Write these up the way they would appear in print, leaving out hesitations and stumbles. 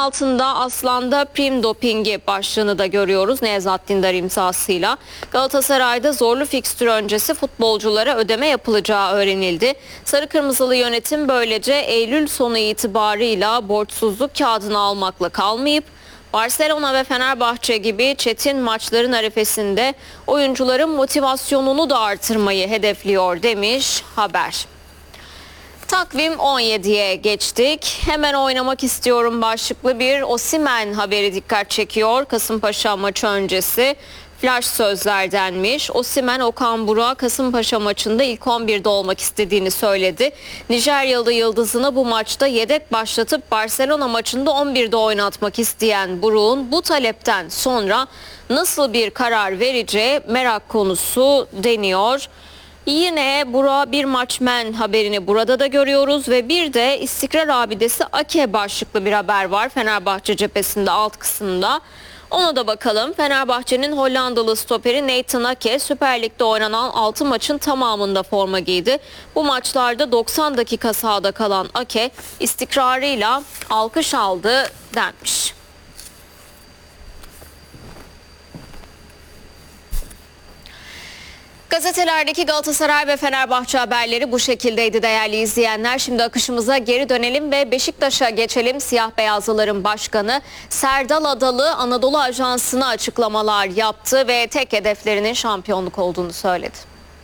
altında Aslan'da prim dopingi başlığını da görüyoruz Nevzat Dindar imzasıyla. Galatasaray'da zorlu fikstür öncesi futbolculara ödeme yapılacağı öğrenildi. Sarı Kırmızılı yönetim böylece Eylül sonu itibarıyla borçsuzluk kağıdını almakla kalmayıp Barcelona ve Fenerbahçe gibi çetin maçların arifesinde oyuncuların motivasyonunu da artırmayı hedefliyor demiş haber. Takvim 17'ye geçtik. Hemen oynamak istiyorum başlıklı bir Osimhen haberi dikkat çekiyor. Kasımpaşa maçı öncesi flash sözler denmiş. Osimhen Okan Burak'a Kasımpaşa maçında ilk 11'de olmak istediğini söyledi. Nijeryalı yıldızını bu maçta yedek başlatıp Barcelona maçında 11'de oynatmak isteyen Burak'ın bu talepten sonra nasıl bir karar vereceği merak konusu deniyor. Yine Burak'a bir maçmen haberini burada da görüyoruz ve bir de istikrar abidesi Ake başlıklı bir haber var Fenerbahçe cephesinde alt kısımda. Ona da bakalım. Fenerbahçe'nin Hollandalı stoperi Nathan Ake Süper Lig'de oynanan 6 maçın tamamında forma giydi. Bu maçlarda 90 dakika sahada kalan Ake istikrarıyla alkış aldı denmiş. Gazetelerdeki Galatasaray ve Fenerbahçe haberleri bu şekildeydi değerli izleyenler. Şimdi akışımıza geri dönelim ve Beşiktaş'a geçelim. Siyah Beyazlıların başkanı Serdal Adalı Anadolu Ajansı'na açıklamalar yaptı ve tek hedeflerinin şampiyonluk olduğunu söyledi.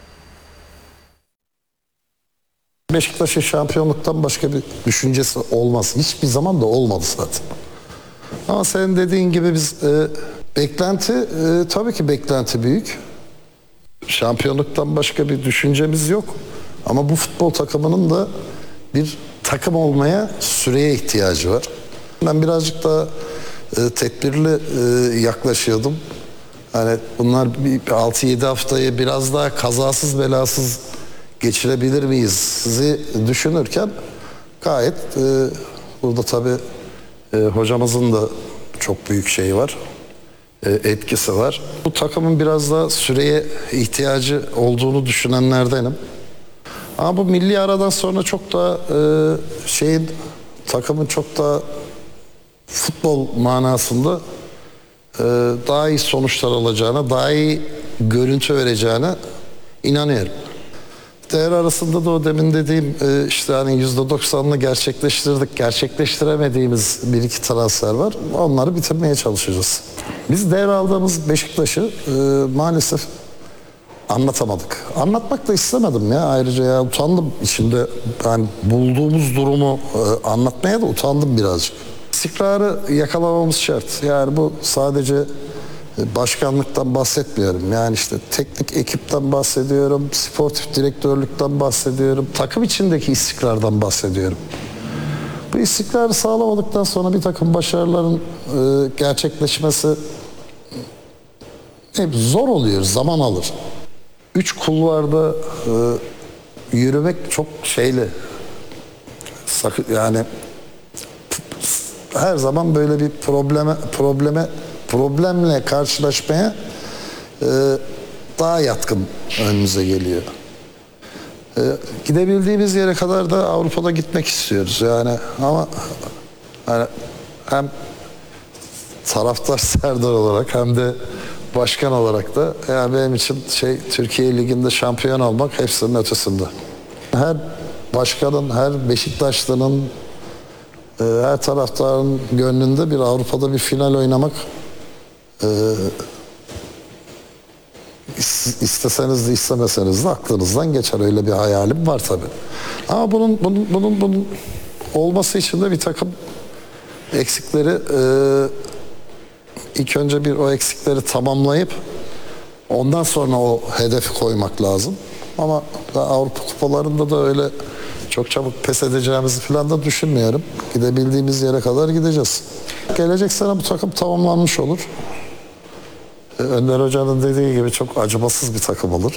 Beşiktaş'ın şampiyonluktan başka bir düşüncesi olmaz. Hiçbir zaman da olmadı zaten. Ama senin dediğin gibi biz beklenti tabii ki beklenti büyük. Şampiyonluktan başka bir düşüncemiz yok. Ama bu futbol takımının da bir takım olmaya süreye ihtiyacı var. Ben birazcık daha tedbirli yaklaşıyordum. Hani bunlar 6-7 haftayı biraz daha kazasız belasız geçirebilir miyiz düşünürken gayet burada tabii hocamızın da çok büyük şeyi var. Etkisi var. Bu takımın biraz da süreye ihtiyacı olduğunu düşünenlerdenim. Ama bu milli aradan sonra çok daha takımın çok daha futbol manasında daha iyi sonuçlar alacağına, daha iyi görüntü vereceğine inanıyorum. Değer arasında da o demin dediğim işte hani %90'ını gerçekleştirdik. Gerçekleştiremediğimiz bir iki transfer var. Onları bitirmeye çalışacağız. Biz değer aldığımız Beşiktaş'ı maalesef anlatamadık. Anlatmak da istemedim ya. Ayrıca ya utandım içinde. Yani bulduğumuz durumu anlatmaya da utandım birazcık. İstikrarı yakalamamız şart. Yani bu sadece başkanlıktan bahsetmiyorum. Yani işte teknik ekipten bahsediyorum, sportif direktörlükten bahsediyorum, takım içindeki istikrardan bahsediyorum. Bu istikrarı sağlamadıktan sonra bir takım başarıların gerçekleşmesi hep zor oluyor, zaman alır. 3 kulvarda yürümek çok şeyli. Yani her zaman böyle bir problemle karşılaşmaya daha yatkın önümüze geliyor. Gidebildiğimiz yere kadar da Avrupa'da gitmek istiyoruz yani ama yani hem taraftar Serdar olarak hem de başkan olarak da yani benim için Türkiye Ligi'nde şampiyon olmak hepsinin ötesinde. Her başkanın, her Beşiktaşlı'nın, her taraftarın gönlünde bir Avrupa'da bir final oynamak isteseniz de istemeseniz de aklınızdan geçer. Öyle bir hayalim var tabii. Ama bunun olması için de bir takım eksikleri ilk önce o eksikleri tamamlayıp ondan sonra o hedefi koymak lazım. Ama Avrupa kupalarında da öyle çok çabuk pes edeceğimizi falan da düşünmüyorum. Gidebildiğimiz yere kadar gideceğiz. Gelecek sene bu takım tamamlanmış olur. Önder Hoca'nın dediği gibi çok acımasız bir takım olur.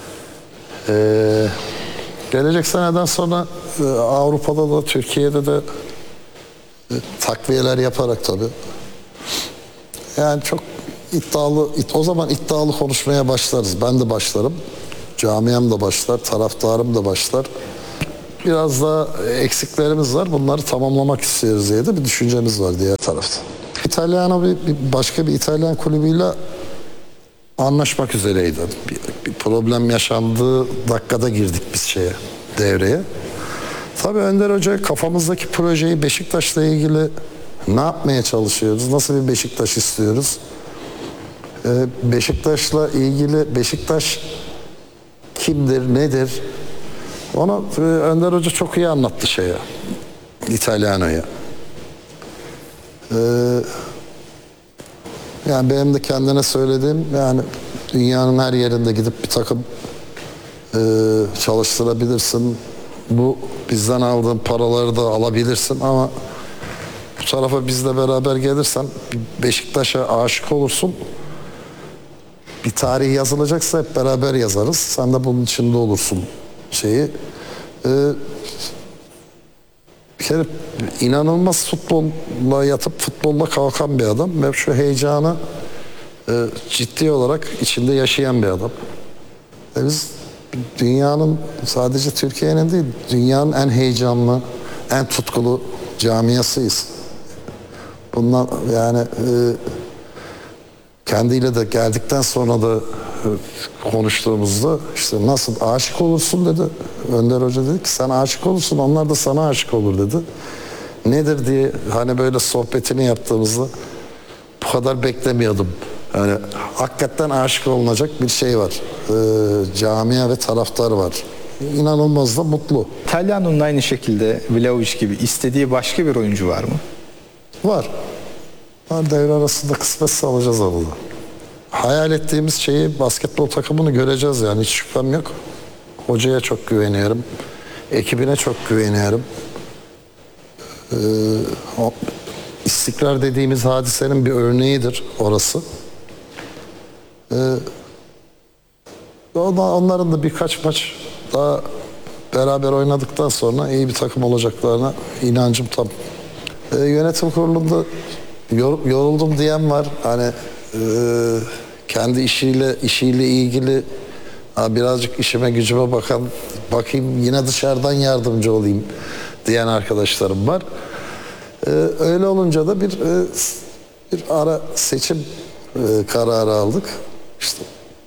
Gelecek seneden sonra Avrupa'da da Türkiye'de de takviyeler yaparak tabii. Yani çok iddialı, o zaman iddialı konuşmaya başlarız. Ben de başlarım. Camiam da başlar, taraftarım da başlar. biraz daha eksiklerimiz var. Bunları tamamlamak istiyoruz diye de bir düşüncemiz var diğer tarafta. İtalyan'a başka bir İtalyan kulübüyle anlaşmak üzereydi. Bir problem yaşandığı dakikada girdik biz devreye. Tabii Önder Hoca kafamızdaki projeyi Beşiktaş'la ilgili ne yapmaya çalışıyoruz? Nasıl bir Beşiktaş istiyoruz? Beşiktaş'la ilgili Beşiktaş kimdir, nedir? Onu Önder Hoca çok iyi anlattı İtalyano'ya. Yani benim de kendine söylediğim, yani dünyanın her yerinde gidip bir takım çalıştırabilirsin. Bu bizden aldığın paraları da alabilirsin ama bu tarafa bizle beraber gelirsen Beşiktaş'a aşık olursun. Bir tarih yazılacaksa hep beraber yazarız. Sen de bunun içinde olursun bir kere inanılmaz futbolla yatıp futbolla kalkan bir adam ve şu heyecanı ciddi olarak içinde yaşayan bir adam. Biz dünyanın, sadece Türkiye'nin değil, dünyanın en heyecanlı, en tutkulu camiasıyız. Bundan yani kendiyle de geldikten sonra da konuştuğumuzda işte nasıl aşık olursun dedi. Önder Hoca dedi ki sen aşık olursun, onlar da sana aşık olur dedi. Nedir diye hani böyle sohbetini yaptığımızda bu kadar beklemiyordum. Yani hakikaten aşık olunacak bir şey var. Camia ve taraftar var. İnanılmaz da mutlu. İtalyano'nun aynı şekilde Vlahovic gibi istediği başka bir oyuncu var mı? Var. Devre arasında kısmetse alacağız onu da. Hayal ettiğimiz basketbol takımını göreceğiz yani, hiç şüphem yok. Hocaya çok güveniyorum. Ekibine çok güveniyorum. İstikrar dediğimiz hadisenin bir örneğidir orası. Onların da birkaç maç daha beraber oynadıktan sonra iyi bir takım olacaklarına inancım tam. Yönetim kurulunda yoruldum diyen var. Hani kendi işiyle ilgili birazcık işime gücüme bakayım yine dışarıdan yardımcı olayım diyen arkadaşlarım var. Öyle olunca da bir ara seçim kararı aldık. İşte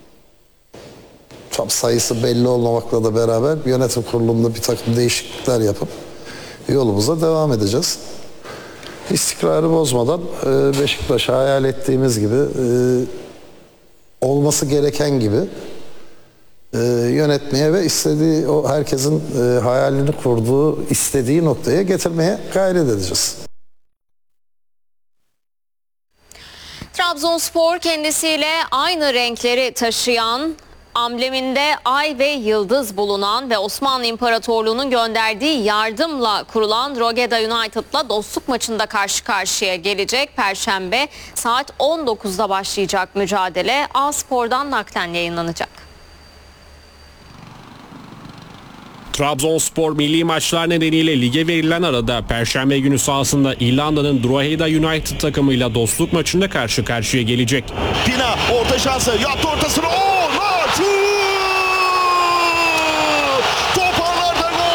tam sayısı belli olmamakla da beraber yönetim kurulunda bir takım değişiklikler yapıp yolumuza devam edeceğiz. İstikrarı bozmadan Beşiktaş'ı hayal ettiğimiz gibi, olması gereken gibi yönetmeye ve istediği, o herkesin hayalini kurduğu, istediği noktaya getirmeye gayret edeceğiz. Trabzonspor kendisiyle aynı renkleri taşıyan, ambleminde ay ve yıldız bulunan ve Osmanlı İmparatorluğu'nun gönderdiği yardımla kurulan Drogheda United'la dostluk maçında karşı karşıya gelecek. Perşembe saat 19'da başlayacak mücadele A-Spor'dan naklen yayınlanacak. Trabzonspor milli maçlar nedeniyle lige verilen arada Perşembe günü sahasında İrlanda'nın Drogheda United takımıyla dostluk maçında karşı karşıya gelecek. Pina orta şansı yaptı ortasını. Şut! Toparlarda gol!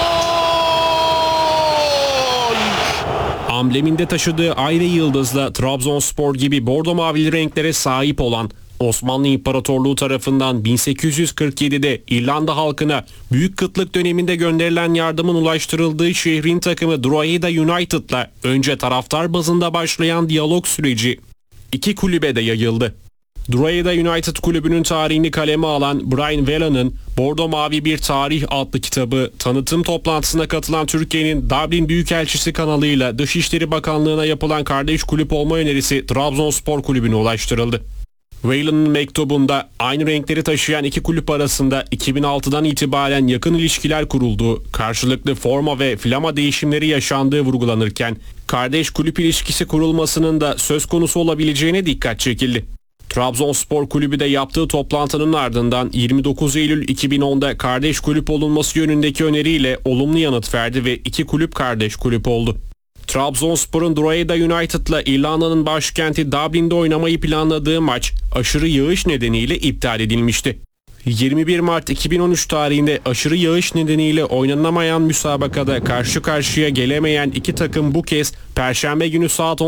Ambleminde taşıdığı ay ve yıldızla Trabzonspor gibi bordo mavili renklere sahip olan Osmanlı İmparatorluğu tarafından 1847'de İrlanda halkına büyük kıtlık döneminde gönderilen yardımın ulaştırıldığı şehrin takımı Drogheda United'la önce taraftar bazında başlayan diyalog süreci iki kulübe de yayıldı. Drogheda United kulübünün tarihini kaleme alan Brian Whelan'ın Bordo Mavi Bir Tarih adlı kitabı tanıtım toplantısına katılan Türkiye'nin Dublin Büyükelçisi kanalıyla Dışişleri Bakanlığı'na yapılan kardeş kulüp olma önerisi Trabzonspor kulübüne ulaştırıldı. Whelan'ın mektubunda aynı renkleri taşıyan iki kulüp arasında 2006'dan itibaren yakın ilişkiler kurulduğu, karşılıklı forma ve flama değişimleri yaşandığı vurgulanırken, kardeş kulüp ilişkisi kurulmasının da söz konusu olabileceğine dikkat çekildi. Trabzonspor kulübü de yaptığı toplantının ardından 29 Eylül 2010'da kardeş kulüp olunması yönündeki öneriyle olumlu yanıt verdi ve iki kulüp kardeş kulüp oldu. Trabzonspor'un Drogheda United'la İrlanda'nın başkenti Dublin'de oynamayı planladığı maç aşırı yağış nedeniyle iptal edilmişti. 21 Mart 2013 tarihinde aşırı yağış nedeniyle oynanamayan müsabakada karşı karşıya gelemeyen iki takım bu kez Perşembe günü saat